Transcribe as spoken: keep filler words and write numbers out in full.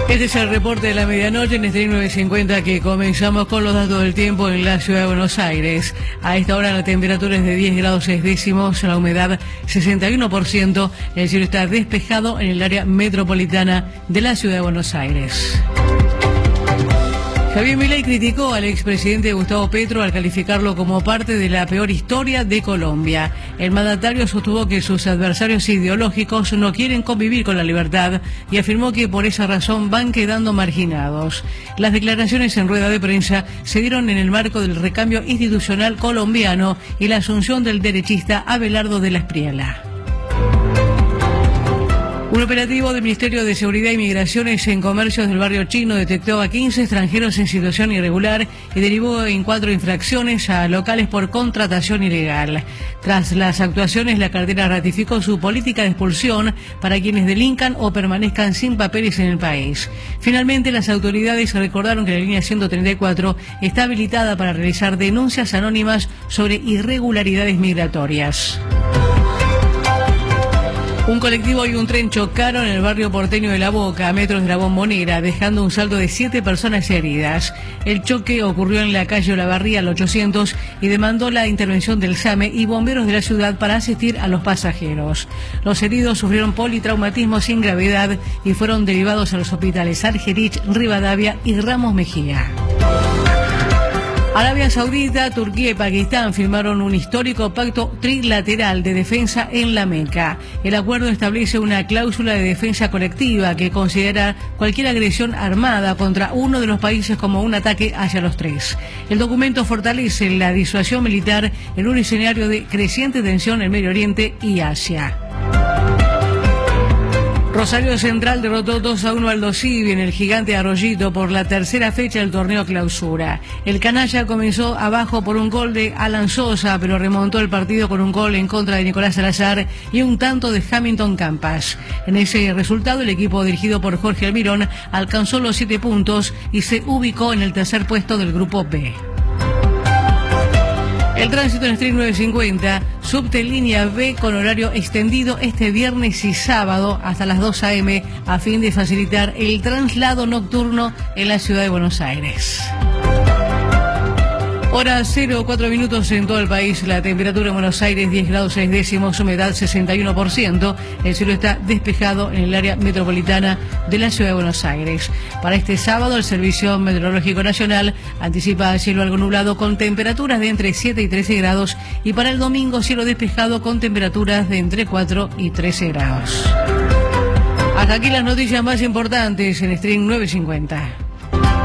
Este es el reporte de la medianoche en Stream nueve cincuenta, que comenzamos con los datos del tiempo en la ciudad de Buenos Aires. A esta hora la temperatura es de diez grados seis décimos, la humedad sesenta y uno por ciento, el cielo está despejado en el área metropolitana de la ciudad de Buenos Aires. Javier Milei criticó al expresidente Gustavo Petro al calificarlo como parte de la peor historia de Colombia. El mandatario sostuvo que sus adversarios ideológicos no quieren convivir con la libertad y afirmó que por esa razón van quedando marginados. Las declaraciones en rueda de prensa se dieron en el marco del recambio institucional colombiano y la asunción del derechista Abelardo de la Espriella. Un operativo del Ministerio de Seguridad y Migraciones en comercios del barrio chino detectó a quince extranjeros en situación irregular y derivó en cuatro infracciones a locales por contratación ilegal. Tras las actuaciones, la cartera ratificó su política de expulsión para quienes delincan o permanezcan sin papeles en el país. Finalmente, las autoridades recordaron que la línea ciento treinta y cuatro está habilitada para realizar denuncias anónimas sobre irregularidades migratorias. Un colectivo y un tren chocaron en el barrio porteño de La Boca, a metros de la Bombonera, dejando un saldo de siete personas heridas. El choque ocurrió en la calle Olavarría al ochocientos y demandó la intervención del SAME y bomberos de la ciudad para asistir a los pasajeros. Los heridos sufrieron politraumatismo sin gravedad y fueron derivados a los hospitales Argerich, Rivadavia y Ramos Mejía. Arabia Saudita, Turquía y Pakistán firmaron un histórico pacto trilateral de defensa en la Meca. El acuerdo establece una cláusula de defensa colectiva que considera cualquier agresión armada contra uno de los países como un ataque hacia los tres. El documento fortalece la disuasión militar en un escenario de creciente tensión en Medio Oriente y Asia. Rosario Central derrotó dos a uno al Dosivi en el Gigante Arroyito por la tercera fecha del torneo clausura. El canalla comenzó abajo por un gol de Alan Sosa, pero remontó el partido con un gol en contra de Nicolás Salazar y un tanto de Hamilton Campas. En ese resultado, el equipo dirigido por Jorge Almirón alcanzó los siete puntos y se ubicó en el tercer puesto del grupo B. El tránsito en Stream nueve cincuenta, subte línea B con horario extendido este viernes y sábado hasta las dos a eme a fin de facilitar el traslado nocturno en la ciudad de Buenos Aires. Hora cero cuatro minutos en todo el país. La temperatura en Buenos Aires diez grados seis décimos, humedad sesenta y uno por ciento. El cielo está despejado en el área metropolitana de la ciudad de Buenos Aires. Para este sábado, el Servicio Meteorológico Nacional anticipa cielo algo nublado con temperaturas de entre siete y trece grados, y para el domingo cielo despejado con temperaturas de entre cuatro y trece grados. Hasta aquí las noticias más importantes en Stream nueve cincuenta.